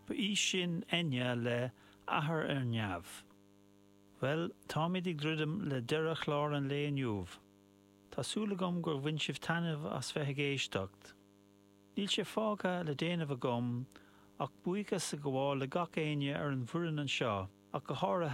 ba í sin aine le ahar ar neamh. Well, tá mid ag druidum le deire chlár an le aniuh. Tásúla gom gur bhain sibh tainmh as bheith géisteacht. Níl sé fága le déanamh agam ach buíochas a go bháil le gach aine ar an bhfoireann an seo ach go háirithe